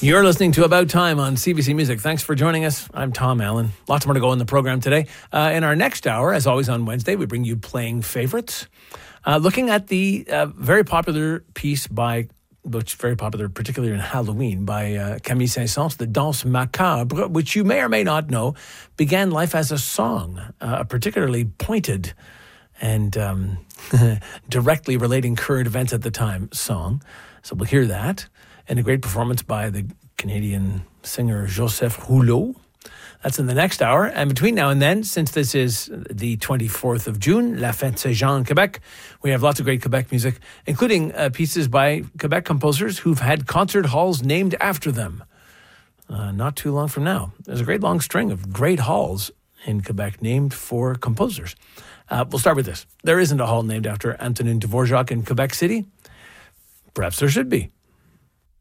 You're listening to About Time on CBC Music. Thanks for joining us. I'm Tom Allen. Lots more to go in the program today. In our next hour, as always on Wednesday, we bring you Playing Favorites. Looking at the very popular piece which is very popular, particularly in Halloween, by Camille Saint-Saëns, the Danse Macabre, which you may or may not know, began life as a song, a particularly pointed and directly relating current events at the time song. So we'll hear that. And a great performance by the Canadian singer Joseph Rouleau. That's in the next hour. And between now and then, since this is the 24th of June, La Fête Saint-Jean in Quebec, we have lots of great Quebec music, including pieces by Quebec composers who've had concert halls named after them. Not too long from now. There's a great long string of great halls in Quebec named for composers. We'll start with this. There isn't a hall named after Antonin Dvorak in Quebec City. Perhaps there should be.